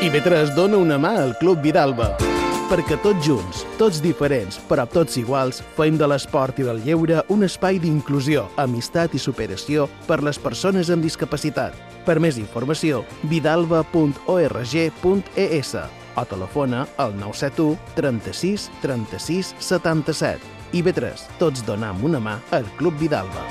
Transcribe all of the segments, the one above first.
IB3 dona una mà al Club Vidalba. Perquè tots junts, tots diferents, però tots iguals, fem de l'esport i del lleure un espai d'inclusió, amistat i superació per les persones amb discapacitat. Per més informació, vidalba.org.es o telefona al 971 36 36 77. IB3, tots donam una mà al Club Vidalba.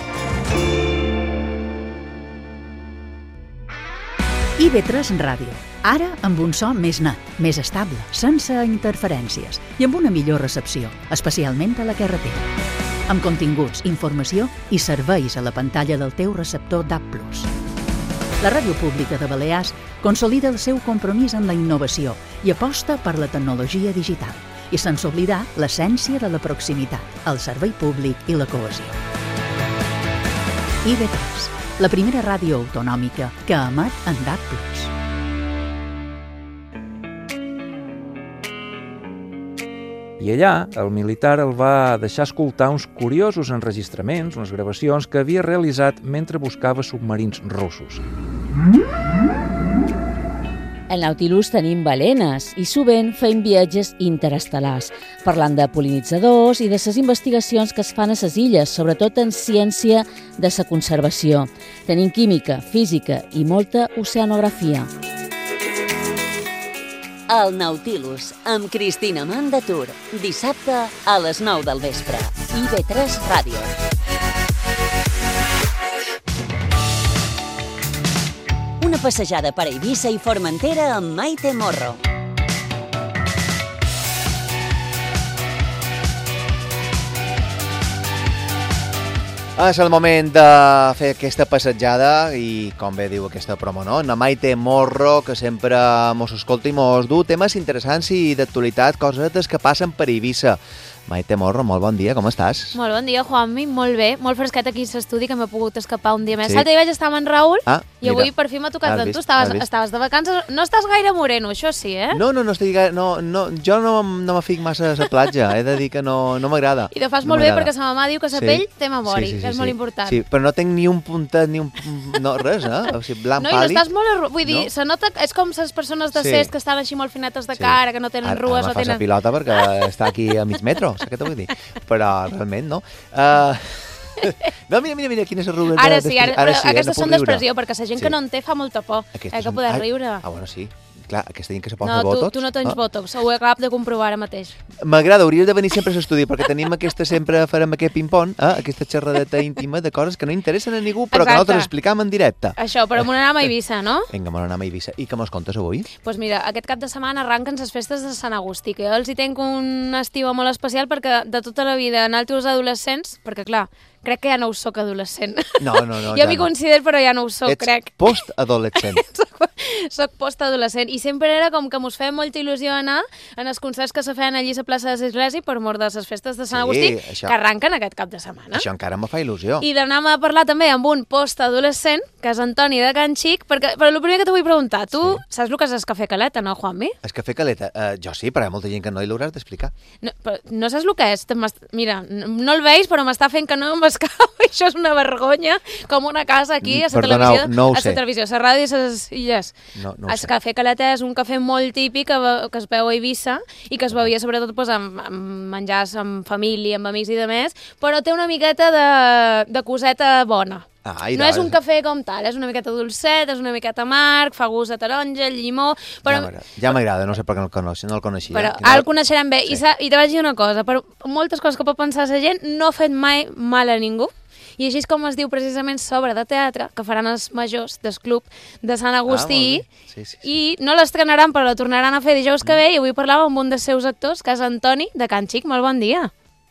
IB3 Ràdio. Ara amb un so més net, més estable, sense interferències i amb una millor recepció, especialment a la carretera. Amb continguts, informació i serveis a la pantalla del teu receptor DAB+. La Ràdio Pública de Balears consolida el seu compromís amb la innovació i aposta per la tecnologia digital, i sense oblidar l'essència de la proximitat, el servei públic i la cohesió. IB3, la primera ràdio autonòmica que emet en DAB+. I allà, el militar el va deixar escoltar uns curiosos enregistraments, unes gravacions que havia realitzat mentre buscava submarins russos. Al Nautilus tenim balenes i sovint fem viatges interestel·lars, parlant de pol·linitzadors i de les investigacions que es fan a les illes, sobretot en ciència de la conservació. Tenim química, física i molta oceanografia. El Nautilus, amb Cristina Mandatur, dissabte a les 9 del vespre. IB3 Ràdio. Una passejada per Eivissa i Formentera amb Maite Morro. És el moment de fer aquesta passejada i, com bé diu aquesta promo, no? La Maite Morro, que sempre mos escolta i mos du temes interessants i d'actualitat, cosetes que passen per Eivissa. Maite Morro, molt bon dia, com estàs? Molt bon dia, Juanmi, molt bé. Molt fresquet aquí a l'estudi, que m'he pogut escapar un dia més. L'altre dia vaig estar amb en Raül i avui per fi m'ha tocat amb tu. Estaves de vacances. No estàs gaire moreno, això sí, eh? No estic gaire... Jo no me fic massa a la platja, he de dir que no m'agrada. I te fas molt bé perquè sa mamà diu que sa pell té memori, que és molt important. Sí, però no tinc ni un puntet, ni un... No, res, O sigui, blanc pàl·lid. No, i no estàs molt... Vull dir, se nota... És com les persones de CES que estan així molt finetes de cara, que no tenen rues o tenen... Ara me fa la pilota perquè està aquí a mig metro, saps què t'ho vull dir? Però realment no. No, mira, quines arrugues. Ara sí, aquestes són d'expressió, perquè la gent que no en té fa molta por. Que poder riure. Bueno, sí. Clar, aquesta gent que se posa botox... No, tu no tens botox, ho acabo de comprovar ara mateix. M'agrada, hauries de venir sempre a l'estudi, perquè tenim sempre farem aquest ping-pong, aquesta xerradeta íntima de coses que no interessen a ningú, però que nosaltres explicam en directe. Això, però m'ho anàvem a Eivissa, no? Vinga, m'ho anàvem a Eivissa. I què mos contes avui? Doncs mira, aquest cap de setmana arranquen les festes de Sant Agustí, que jo els hi tenc una estima molt especial perquè de tota la vida, en altres adolescents, perquè clar, crec que ja no ho soc adolescent. No. Jo m'hi considero, però ja no ho soc, crec. Ets post-adolescent. Soc post-adolescent. I sempre era com que mos feia molta il·lusió anar en els concerts que se feien allí a la plaça de l'Església per mort de les festes de Sant Agustí, que arranquen aquest cap de setmana. Això encara me fa il·lusió. I d'anar a parlar també amb un post-adolescent, que és Antoni de Can Xic, però el primer que te vull preguntar, tu saps el que és el cafè caleta, no, Juanmi? El cafè caleta? Jo sí, però hi ha molta gent que no, i l'hauràs d'explicar. No saps el que és? Mira, no el veus, però m'està fent que no m'escau. Això és una vergonya, com una casa aquí a la televisió, a la ràdio i a les illes. El cafè caleta és un cafè molt típic que es veu a Eivissa i que es bevia sobretot amb menjars amb família, amb amics i de més, però té una miqueta de coseta bona. No és un cafè com tal, és una miqueta dolcet, és una miqueta amarg, fa gust de taronja, llimó... Ja m'agrada, no sé per què no el coneixia. Però ara el coneixerem bé. I te vaig dir una cosa, per moltes coses que pot pensar la gent, no ha fet mai mal a ningú. I així és com es diu precisament l'obra de teatre que faran els majors del club de Sant Agustí i no l'estrenaran però la tornaran a fer dijous que ve i avui parlava amb un dels seus actors que és Antoni de Can Xic. Molt bon dia.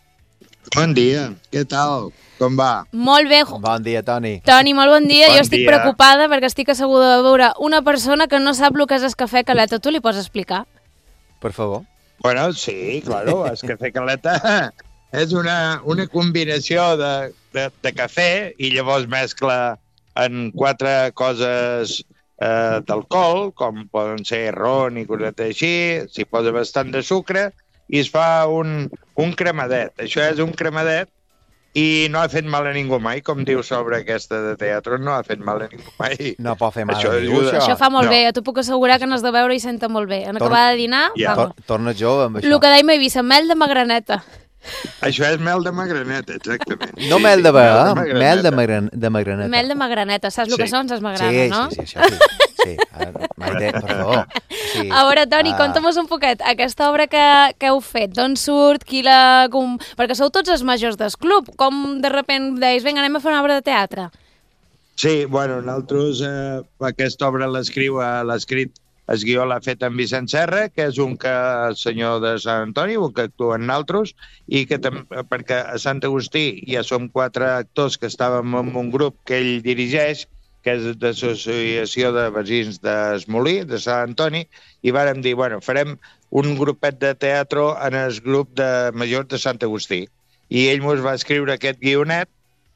Bon dia, què tal? Com va? Molt bé. Bon dia, Toni. Toni, molt bon dia. Jo estic preocupada perquè estic asseguda de veure una persona que no sap el que és el cafè caleta. Tu li pots explicar? Per favor. Bueno, sí, claro, el cafè caleta és una combinació de cafè i llavors mescla en 4 coses d'alcohol, com poden ser ron i cosetes així, s'hi posa bastant de sucre i es fa un cremadet. Això és un cremadet i no ha fet mal a ningú mai, com diu sobre aquesta de teatre, no ha fet mal a ningú mai. No pot fer mal a ningú, això. Això fa molt bé, t'ho puc assegurar que n'has de veure i senta molt bé. En acabar de dinar, torna jove amb això. El que deia Eivissa, mel de magraneta. Això és mel de magraneta, exactament. No mel de bega, mel de magraneta. Mel de magraneta, saps el que són les magranes, no? Sí, això sí. Sí, Maite, per favor. Sí. A veure, Toni, conta'm un poquet, aquesta obra que heu fet, d'on surt, perquè sou tots els majors del club, com de repent deies, vinga, anem a fer una obra de teatre? Sí, bueno, nosaltres aquesta obra l'escrit, el guió l'ha fet en Vicent Serra, que és un senyor de Sant Antoni, un que actua en nosaltres, i que perquè a Sant Agustí ja som 4 actors que estàvem en un grup que ell dirigeix, que és d'Associació de Veïns d'Esmolí, de Sant Antoni, i vàrem dir, bueno, farem un grupet de teatre en el grup de majors de Sant Agustí. I ell ens va escriure aquest guionet,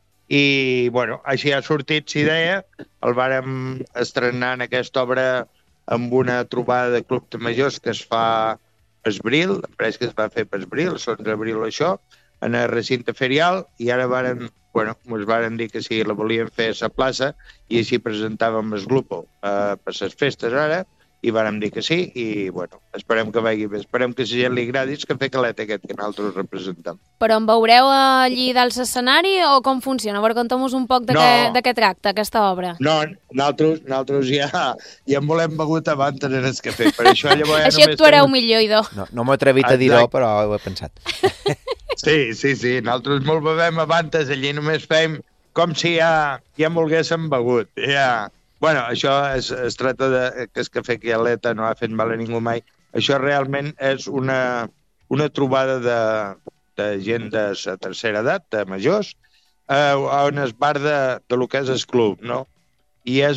i, bueno, així ha sortit la idea, el vàrem estrenar en aquesta obra amb una trobada de club de majors que es fa a Esbril, pareix que es va fer per Esbril, el 11 d'abril això, en el recinte ferial, i ara ens varen dir que si la volien fer a la plaça i així presentàvem el grupo per les festes ara, i vàrem dir que sí, i bueno, esperem que vagi bé, esperem que a la gent li agradi el Cafè Caleta aquest que nosaltres representem. Però en veureu allí dalt l'escenari o com funciona? A veure, conta'm-nos un poc de què tracta aquesta obra. No, nosaltres ja en volem begut abans en el cafè, per això llavors... Així actuareu millor, idò. No m'ho he atrevit a dir-ho, però ho he pensat. Sí, nosaltres molt bevem abans, allí només fem com si ja en volguéssim begut, ja... Bueno, això es tracta de que el Cafè Caleta no ha fet mal a ningú mai. Això realment és una trobada de gent de la tercera edat, de majors, on es bar de lo que és el club, no? I és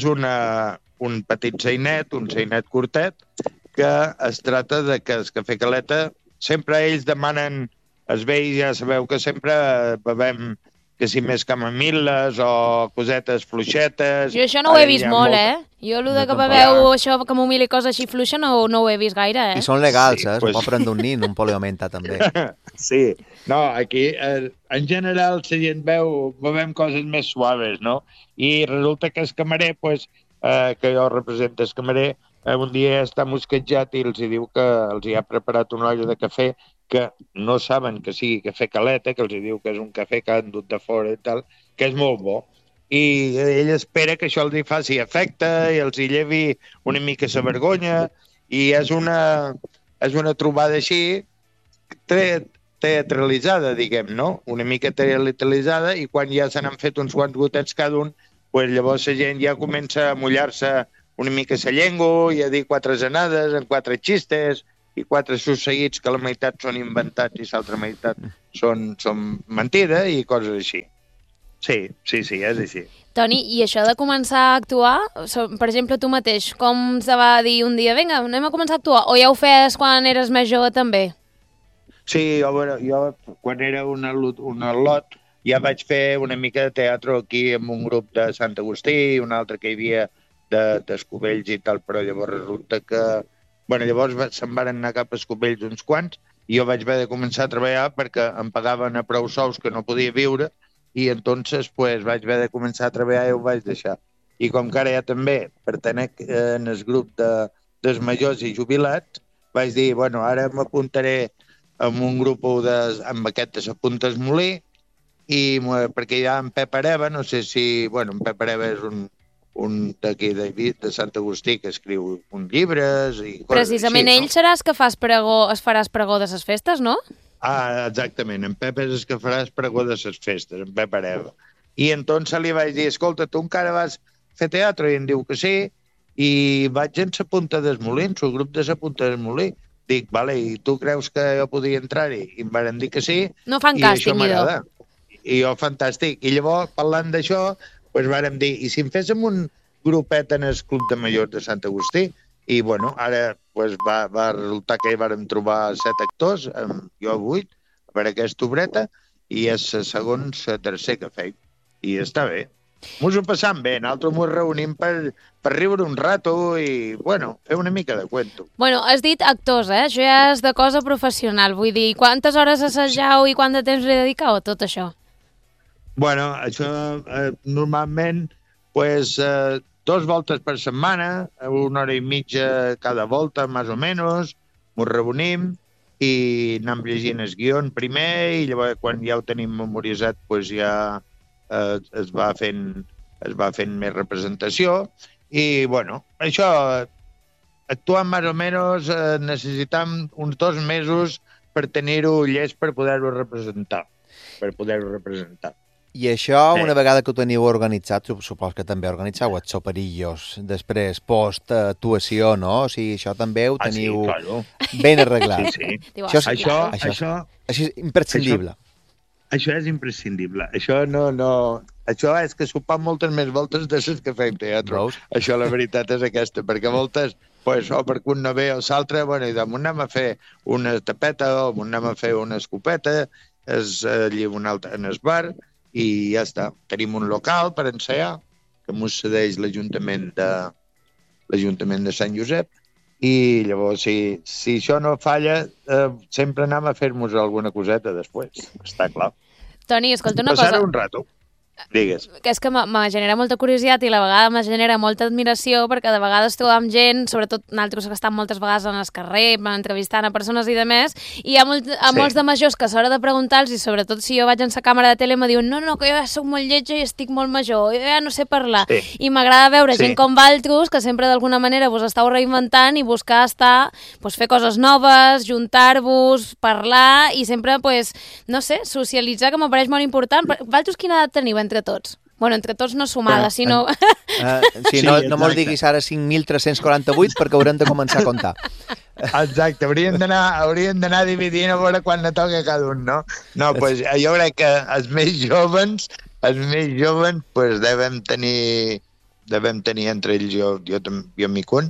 un petit seinet, un seinet curtet, que es tracta de que el Cafè Caleta sempre ells demanen, els vells ja sabeu que sempre bevem que si més camamil·les o cosetes fluixetes... Jo això no ho he vist molt, Jo el que beveu això, camomil·la i coses així fluixa, no ho he vist gaire, I són legals, es pot prendre un nin, un poliomenta, també. Sí, no, aquí, en general, la gent bevem coses més suaves, no? I resulta que el camarer, que jo represento el camarer, un dia està mosquejat i els diu que els hi ha preparat una olla de cafè que no saben que sigui Cafè Caleta, que els diu que és un cafè que han dut de fora i tal, que és molt bo. I ell espera que això els hi faci efecte i els hi llevi una mica la vergonya, i és una trobada així teatralitzada, diguem, no? Una mica teatralitzada, i quan ja se n'han fet uns quants gotets cada un, llavors la gent ja comença a mullar-se una mica la llengua i a dir 4 anades en 4 xistes i 4 succeïts que la meitat són inventats i l'altra meitat són mentida i coses així. Sí, és així. Toni, i això de començar a actuar, per exemple, tu mateix, com se va dir un dia, vinga, anem a començar a actuar, o ja ho feies quan eres més jove també? Sí, jo quan era un al·lot ja vaig fer una mica de teatre aquí amb un grup de Sant Agustí, un altre que hi havia d'Escubells i tal, però llavors resulta que... llavors se'n van anar cap a Escubells uns quants i jo vaig haver de començar a treballar perquè em pagaven a prou sous que no podia viure i entonces vaig haver de començar a treballar i ho vaig deixar. I com que ara ja també pertenec en el grup dels majors i jubilats, vaig dir, ara m'apuntaré amb un grup amb aquest de s'apunta Esmolí, i perquè hi ha en Pep Areva, no sé si... en Pep Areva és un d'aquí de Sant Agustí que escriu uns llibres i coses. Precisament ell seràs que faràs pregó de les festes, no? Exactament, en Pep és el que faràs pregó de les festes, en Pep Areva. I entonces li vaig dir, escolta, tu encara vas fer teatre? I em diu que sí, i vaig en la Punta d'Esmolins, el grup de la Punta d'Esmolí. Dic, vale, i tu creus que jo podia entrar-hi? I em van dir que sí. No fan càsting, idò. I jo, fantàstic. I llavors, parlant d'això, vàrem dir, i si en féssim un grupet en el Club de Majors de Sant Agustí? I, ara va resultar que hi vàrem trobar 7 actors, jo 8, per aquesta obreta, i és el segon, el tercer que feim. I està bé. Mos ho passam bé, nosaltres mos reunim per riure un rato i, fer una mica de cuento. Has dit actors, Això ja és de cosa professional. Vull dir, quantes hores assajau i quant de temps li dedicau a tot això? Bueno, això normalment, pues, 2 voltes per setmana, 1 hora i mitja cada volta, més o menys, ens reunim i anem llegint el guió primer i llavors quan ja ho tenim memoritzat pues ja es va fent més representació i bueno, això actuant més o menys necessitam uns 2 mesos per tenir-ho llest per poder-ho representar. I això, una vegada que ho teniu organitzat, supos que també organitzeu els soperillos després, post-actuació, no? O sigui, això també ho teniu ben arreglat. Sí. Això és imprescindible. Això és imprescindible. Això Això és que s'ho fan moltes més voltes de les que fem teatre. Això la veritat és aquesta, perquè moltes, pues, o perquè un no ve o l'altre, bueno, i doncs anem a fer una tapeta o anem a fer una escopeta, allí un altre en el bar, i ja està. Tenim un local per ensaiar, que ens cedeix l'Ajuntament de Sant Josep, i llavors, si això no falla, sempre anem a fer-nos alguna coseta després, està clar. Toni, escolta una cosa. Passar un rato. Digues. Que és que me genera molta curiositat i a la vegada me genera molta admiració perquè de vegades trobam gent, sobretot nosaltres que estem moltes vegades en el carrer, entrevistant a persones i de més, i hi ha molts de majors que a l'hora de preguntar-los, i sobretot si jo vaig en la càmera de tele, me diuen no, que jo ja soc molt lletja i estic molt major, jo ja no sé parlar. Sí. I m'agrada veure gent com vosaltres que sempre d'alguna manera vos esteu reinventant i buscar fer coses noves, juntar-vos, parlar i sempre, no sé, socialitzar, que m'apareix molt important. Vosaltres quina edat teniu entre tots? Bueno, entre tots no sumada, sinó... no mos diguis ara 5.348 perquè haurem de començar a comptar. Exacte, hauríem d'anar dividint a veure quan ne toca cada un, no? No, doncs jo crec que els més jovens pues, devem tenir entre ells, jo m'hi cunt,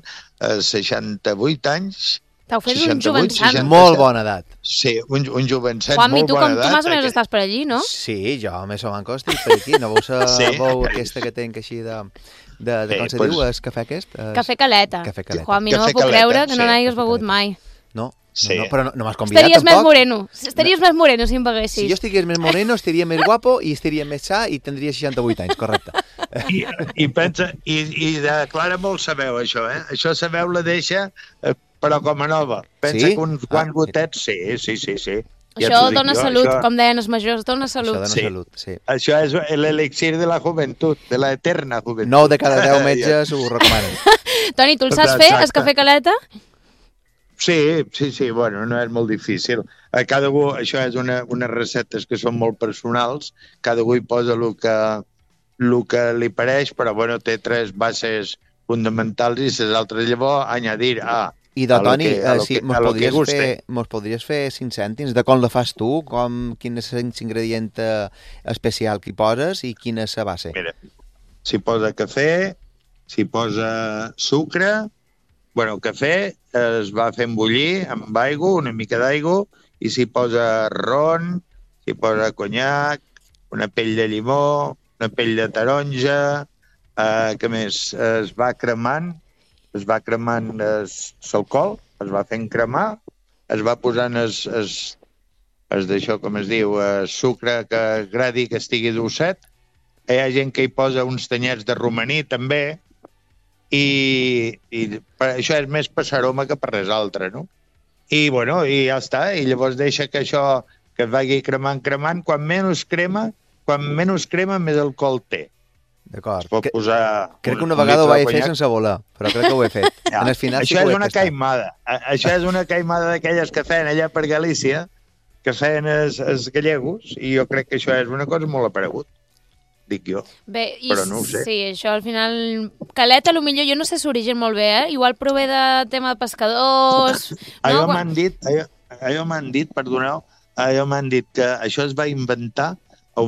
68 anys. T'heu fet un jovençat. Molt bona edat. Sí, un jovençat Juanmi, molt bona edat. tu més o menys estàs per allí, no? Sí, jo més o menys estic per aquí. No veus la bou aquesta que tenc així de com se diu, el cafè aquest? Cafè Caleta. Juanmi, no puc creure que no n'hagis begut mai. No, però no m'has convidat tampoc. Estaries més moreno si em beguessis. Si jo estigués més moreno, estaria més guapo i estaria més sa i tindria 68 anys, correcte. I pensa, i de Clara molt sabeu això, eh? Això sabeu la deixa... però com a nova. Pensa que uns quants gotets... Sí. Això dona salut, com deien els majors, dona salut. Això dona salut, sí. Això és l'elixir de la joventut, de la eterna joventut. 9 de cada 10 metges ho recomanen. Toni, tu el saps fer, el cafè Caleta? Sí, bueno, no és molt difícil. Cada un, això és unes receptes que són molt personals, cada un hi posa el que li pareix, però bueno, té 3 bases fonamentals i les altres llavors añadir I de Toni, mos podries fer 5 cèntims de com la fas tu, quin és l'ingredient especial que hi poses i quina és la base? Mira, s'hi posa cafè, s'hi posa sucre, bueno, el cafè es va fent bullir amb aigua, una mica d'aigua, i s'hi posa ron, s'hi posa conyac, una pell de limó, una pell de taronja, que més es va cremant l'alcohol, es va fent cremar, es va posant d'això, com es diu, sucre que agradi que estigui dolcet. Hi ha gent que hi posa uns tanyets de romaní, també, i això és més per l'aroma que per res altre, no? I, bueno, i ja està, i llavors deixa que això, que es vagi cremant, quan menys crema, més alcohol té. D'acord. Crec que una vegada ho vaig fer sense voler, però crec que ho he fet. Ja. Això és una caimada. Això és una caimada d'aquelles que feien allà per Galícia, que feien els gallegos, i jo crec que això és una cosa molt aparegut, dic jo. Bé, però no ho sé. Sí, això al final... Caleta, potser jo no sé s'origen molt bé, Igual prové de tema de pescadors... Allò m'han dit, perdoneu, m'han dit que això es va inventar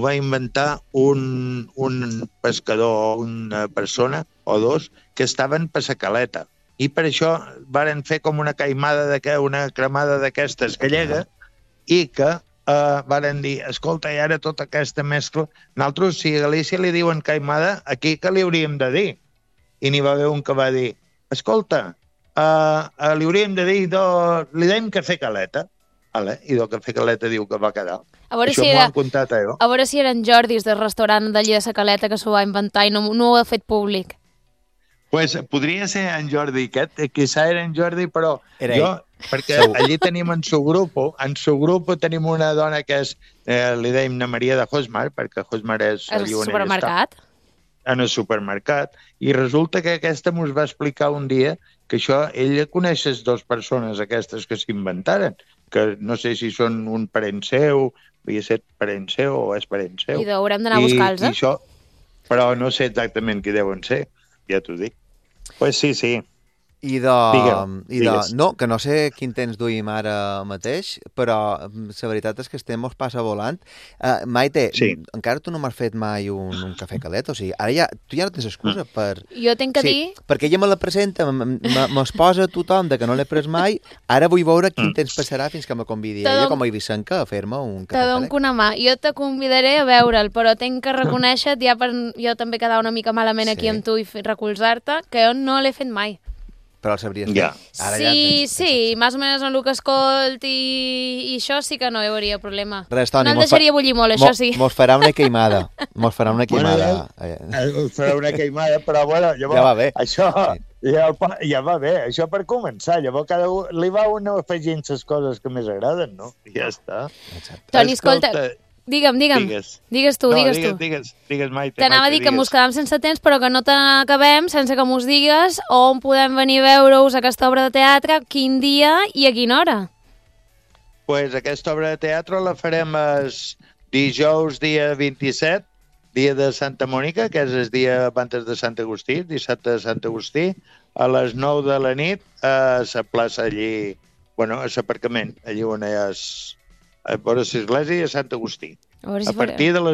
un pescador, una persona o dos que estaven per la caleta. I per això varen fer com una cremada d'aquestes gallega i que varen dir, escolta, i ara tota aquesta mescla... Nosaltres, si a Galícia li diuen caimada, aquí que li hauríem de dir? I n'hi va haver un que va dir, escolta, li hauríem de dir, li deim cafè caleta. I del cafè caleta diu que va quedar. Això m'ho han contat, A veure si era en Jordis del restaurant d'allí de la Caleta que s'ho va inventar i no ho ha fet públic. Pues podria ser en Jordi aquest, quizá era en Jordi, però perquè allí tenim en su grup tenim una dona que és, li deim na Maria de Hosmar, perquè Hosmar és... El supermercat? En el supermercat, i resulta que aquesta mos va explicar un dia que això, ella coneix les dues persones aquestes que s'inventaren, que no sé si són un parent seu, havia set parent seu o és parent seu. I haurem d'anar a buscar-los, això, però no sé exactament qui deuen ser, ja t'ho dic. Pues sí. No, que no sé quin temps duim ara mateix, però la veritat és que estem mos passa volant. Maite, encara tu no m'has fet mai un cafè calet, o sigui, ara tu ja no tens excusa per... Jo tinc que dir... Perquè ella me la presenta, me'ls posa tothom de que no l'he pres mai, ara vull veure quin temps passarà fins que me convidi ella com a ibicenca a fer-me un cafè calet. Te dono una mà, jo te convidaré a veure'l, però tinc que reconèixer, ja per jo també quedar una mica malament aquí amb tu i recolzar-te, que jo no l'he fet mai. Però el sabries fer. Sí, més o menys en el que escolt i això sí que no hi hauria problema. Res, Toni, no el deixaria bullir molt, això sí. Mos farà una queimada. Us farà una queimada, però bueno, llavors, ja va bé. Això ja va bé, això per començar. Llavors cada un li va afegint les coses que més agraden, no? I ja està. Toni, escolta... Digue'm. Digues tu. Digues, Maite. T'anava a dir que mos quedam sense temps, però que no t'acabem sense que mos digues on podem venir a veure-us aquesta obra de teatre, quin dia i a quina hora. Pues aquesta obra de teatre la farem dijous, dia 27, dia de Santa Mònica, que és el dia abans de Sant Agustí, dissabte de Sant Agustí, a les 9 de la nit, a la plaça allí, a l'aparcament, allí on hi ha a vora l'església a Sant Agustí. A partir de les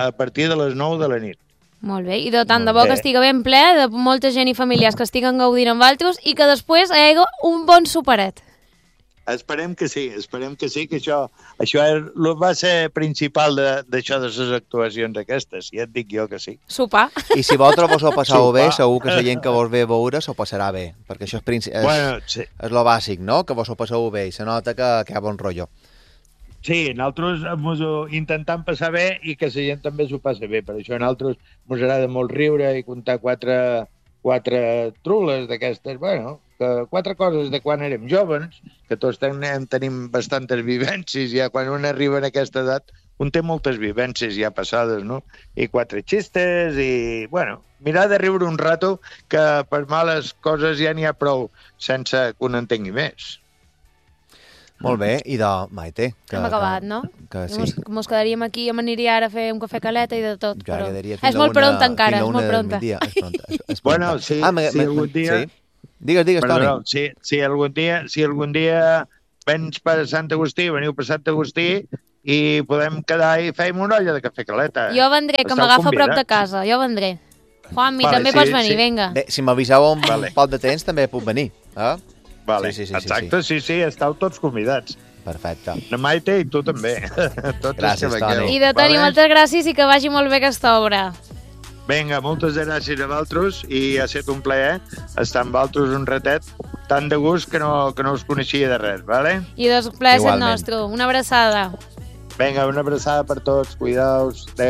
9 de la nit. Molt bé, i de tant de bo que estigui ben ple, de molta gent i familiars que estiguen gaudint amb altres i que després hi hagi un bon superet. Esperem que sí, que això va ser principal d'això de les actuacions aquestes, ja et dic jo que sí. Sopar. I si vosaltres vos ho passeu bé, segur que la gent que vos ve a veure s'ho passarà bé, perquè això és lo bàsic, no?, que vos ho passeu bé i se nota que hi ha bon rotllo. Sí, nosaltres ens ho intentem passar bé i que la gent també s'ho passa bé. Per això a nosaltres ens agrada molt riure i contar quatre trules d'aquestes, quatre coses de quan érem joves, que tots tenim bastantes vivències, ja quan un arriba en aquesta edat, un té moltes vivències ja passades, no? I quatre xistes i, mirar de riure un rato, que per males coses ja n'hi ha prou sense que un entengui més. Molt bé, i de Maite. Hem acabat, no? Que sí. Mos quedaríem aquí, m'aniria ara a fer un cafè caleta i de tot, però és molt pront encara, és molt pronta. Bueno, sí, si algun dia... Digues, Toni. Si algun dia vens per Sant Agustí, veniu per Sant Agustí i podem quedar i fem una olla de cafè caleta. Jo vendré, que m'agafa a prop de casa, jo vendré. Juanmi, també pots venir, vinga. Si m'aviseu un poc de temps, també puc venir, Vale. Exacte, sí, estàu tots convidats. Perfecte. La Maite i tu també. Gràcies, Toni. I de Toni, moltes gràcies i que vagi molt bé aquesta obra. Vinga, moltes gràcies a vosaltres i ha estat un plaer estar amb vosaltres un ratet tan de gust que no us coneixia de res, vale? I doncs plaer és el nostre. Una abraçada. Vinga, una abraçada per tots. Cuidaos.